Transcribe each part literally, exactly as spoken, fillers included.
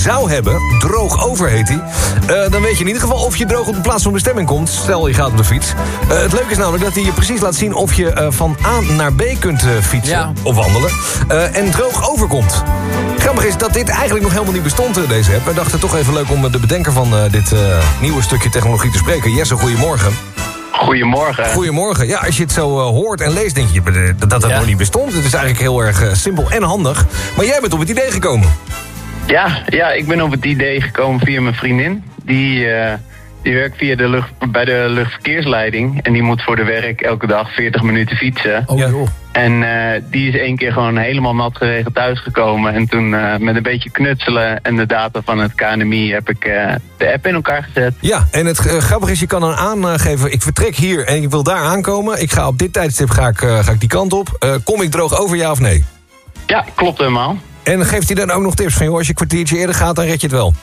zou hebben. Droog over heet hij. Uh, dan weet je in ieder geval of je droog op de plaats van bestemming komt. Stel je gaat op de fiets. Uh, het leuke is namelijk dat hij je precies laat zien of je uh, van A naar B kunt uh, fietsen. Ja. Of wandelen. Uh, en droog overkomt. Grappig is dat dit eigenlijk nog helemaal niet bestond, uh, deze app. Wij dachten toch even leuk om de bedenker van uh, dit uh, nieuwe stukje technologie te spreken. Jesse, goedemorgen. Goedemorgen. Goedemorgen. Ja, als je het zo uh, hoort en leest, denk je dat dat ja. nog niet bestond. Het is eigenlijk heel erg uh, simpel en handig. Maar jij bent op het idee gekomen. Ja, ja, ik ben op het idee gekomen via mijn vriendin. Die, uh, die werkt via de lucht, bij de luchtverkeersleiding. En die moet voor de werk elke dag veertig minuten fietsen. Oh, ja. En uh, die is één keer gewoon helemaal nat geregend thuisgekomen. En toen uh, met een beetje knutselen en de data van het K N M I heb ik uh, de app in elkaar gezet. Ja, en het uh, grappige is, je kan dan aangeven, ik vertrek hier en ik wil daar aankomen. Ik ga op dit tijdstip ga ik, uh, ga ik die kant op. Uh, kom ik droog over, ja of nee? Ja, klopt helemaal. En geeft hij dan ook nog tips van, joh, als je een kwartiertje eerder gaat, dan red je het wel?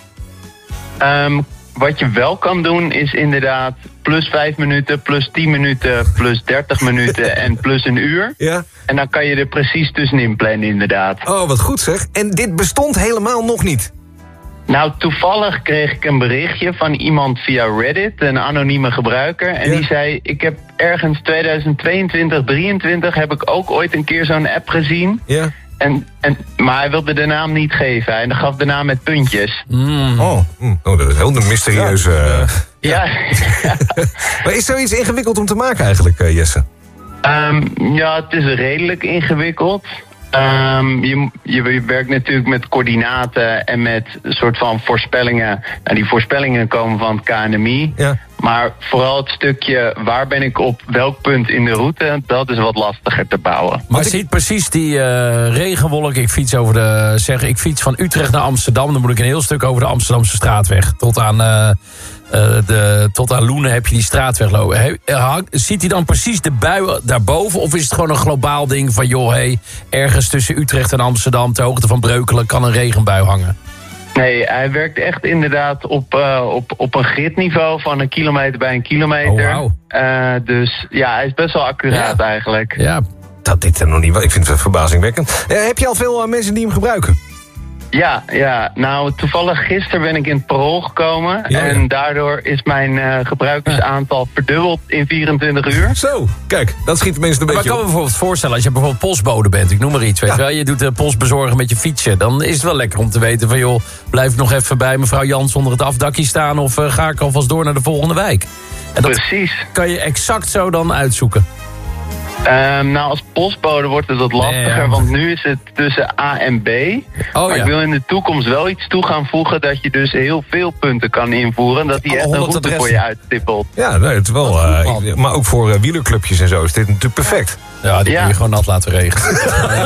Um, wat je wel kan doen is inderdaad plus vijf minuten, plus tien minuten, plus dertig minuten en plus een uur. Ja. En dan kan je er precies tussenin plannen inderdaad. Oh, wat goed zeg. En dit bestond helemaal nog niet? Nou, toevallig kreeg ik een berichtje van iemand via Reddit, een anonieme gebruiker. En ja. die zei, ik heb ergens tweeduizend tweeëntwintig, drieëntwintig heb ik ook ooit een keer zo'n app gezien. Ja. En, en, maar hij wilde de naam niet geven. Hij gaf de naam met puntjes. Mm. Oh, mm. oh, dat is heel mysterieus. Uh... Ja. ja. Maar is zoiets ingewikkeld om te maken eigenlijk, uh, Jesse? Um, ja, het is redelijk ingewikkeld. Um, je, je werkt natuurlijk met coördinaten en met een soort van voorspellingen. Nou, die voorspellingen komen van het K N M I. Ja. Maar vooral het stukje waar ben ik op welk punt in de route, dat is wat lastiger te bouwen. Maar je ziet precies die uh, regenwolk. Ik fiets over de, zeg, ik fiets van Utrecht naar Amsterdam. Dan moet ik een heel stuk over de Amsterdamse straatweg. Tot aan, uh, uh, de, tot aan Loenen heb je die straatweg lopen. He, uh, ziet hij dan precies de bui daarboven? Of is het gewoon een globaal ding van, joh, hey, ergens tussen Utrecht en Amsterdam, ter hoogte van Breukelen, kan een regenbui hangen? Nee, hij werkt echt inderdaad op, uh, op, op een gridniveau van een kilometer bij een kilometer. Oh, wow. uh, dus ja, hij is best wel accuraat ja. eigenlijk. Ja, dat dit er nog niet. Ik vind het verbazingwekkend. Uh, heb je al veel uh, mensen die hem gebruiken? Ja, ja, nou toevallig gisteren ben ik in het parool gekomen. Ja, en ja. daardoor is mijn uh, gebruikersaantal verdubbeld in vierentwintig uur. Zo, kijk, dat schiet tenminste een maar beetje Maar ik kan op. me bijvoorbeeld voorstellen, als je bijvoorbeeld postbode bent, ik noem maar iets, weet ja. je wel, je doet de post bezorgen met je fietsje, dan is het wel lekker om te weten van, joh, blijf nog even bij mevrouw Jans onder het afdakje staan of uh, ga ik alvast door naar de volgende wijk. En dat Precies. kan je exact zo dan uitzoeken. Um, nou, als postbode wordt het wat lastiger, nee, want nu is het tussen A en B. Oh, maar ja. ik wil in de toekomst wel iets toe gaan voegen dat je dus heel veel punten kan invoeren. Dat die echt een route voor je uitstippelt. Ja, nee, het is wel. Uh, maar ook voor uh, wielerclubjes en zo is dit natuurlijk perfect. Ja, die ja. kun je gewoon nat laten regenen.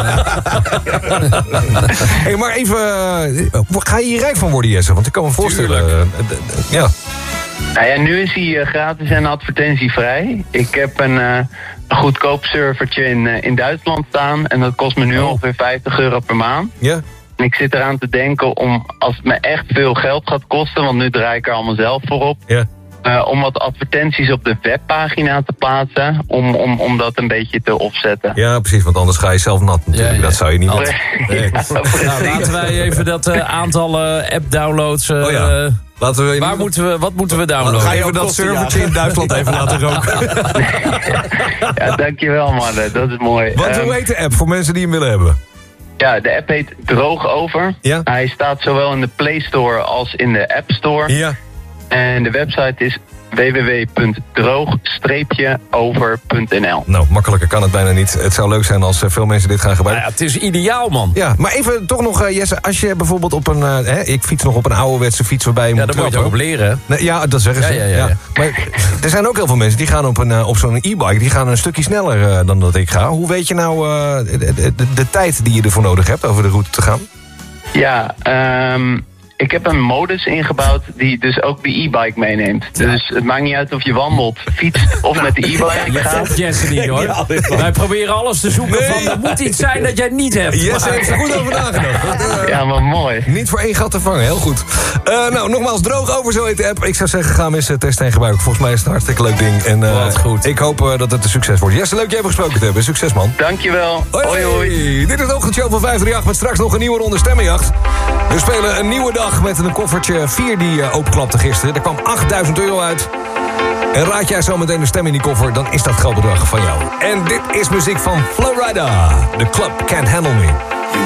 Hey, maar even, uh, ga je hier rijk van worden, Jesse? Want ik kan me voorstellen. Uh, uh, ja. Nou ja, nu is hij uh, gratis en advertentievrij. Ik heb een... Uh, een goedkoop servertje in, uh, in Duitsland staan. En dat kost me nu oh. ongeveer vijftig euro per maand. Ja. En ik zit eraan te denken om, als het me echt veel geld gaat kosten, want nu draai ik er allemaal zelf voor op. Ja. Uh, om wat advertenties op de webpagina te plaatsen. Om, om, om dat een beetje te opzetten. Ja, precies, want anders ga je zelf nat natuurlijk. Ja, ja. Dat zou je niet willen. Nee. Ja, nou, laten wij even dat uh, aantal uh, app-downloads... Uh, oh ja. Laten we Waar moeten we, wat moeten we downloaden? Ga je even dat servertje in Duitsland even laten roken? Ja, dankjewel mannen, dat is mooi. Wat, hoe heet de app voor mensen die hem willen hebben? Ja, de app heet Droog Over. Ja? Hij staat zowel in de Play Store als in de App Store. Ja. En de website is w w w punt droog over punt n l. Nou, makkelijker kan het bijna niet. Het zou leuk zijn als veel mensen dit gaan gebruiken. Ja, het is ideaal, man. Ja, maar even toch nog, uh, Jesse, als je bijvoorbeeld op een... Uh, hè, ik fiets nog op een ouderwetse fiets waarbij je ja, moet trappen. Ja, daar moet je ook op leren. Nee, ja, dat zeggen ze. Ja, ja, ja, ja. Maar er zijn ook heel veel mensen die gaan op, een, uh, op zo'n e-bike... die gaan een stukje sneller uh, dan dat ik ga. Hoe weet je nou uh, de, de, de, de tijd die je ervoor nodig hebt over de route te gaan? Ja, um... ik heb een modus ingebouwd die dus ook de e-bike meeneemt. Ja. Dus het maakt niet uit of je wandelt, fietst of met de e-bike je gaat. Jesse niet, hoor. Ja, wij proberen alles te zoeken nee. van, er moet iets zijn dat jij niet hebt. Jesse heeft er goed over nagedacht. Uh, ja, maar mooi. Niet voor één gat te vangen, heel goed. Uh, nou, nogmaals, Droog Over, zo heet de app. Ik zou zeggen, ga hem eens testen en gebruiken. Volgens mij is het een hartstikke leuk ding. En uh, Wat goed. Ik hoop uh, dat het een succes wordt. Jesse, leuk je even gesproken te hebben. Succes, man. Dankjewel. Hoi, hoi, hoi. Dit is de ochtendshow van vijf drie acht met straks nog een nieuwe ronde stemmenjacht. We spelen een nieuwe dag. dag met een koffertje vier die uh, openklapte gisteren. Er kwam achtduizend euro uit. En raad jij zo meteen de stem in die koffer, dan is dat geldbedrag van jou. En dit is muziek van Flowrider. The Club Can't Handle Me.